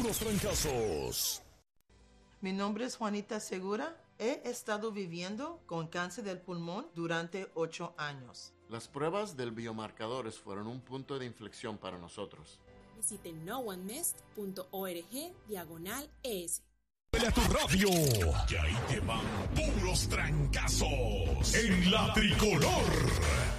puros trancazos. Mi nombre es Juanita Segura. He estado viviendo con cáncer del pulmón durante 8 años. Las pruebas del biomarcadores fueron un punto de inflexión para nosotros. Visite noOneMissed.org/ES. A tu radio. Y ahí te van puros trancazos en la tricolor.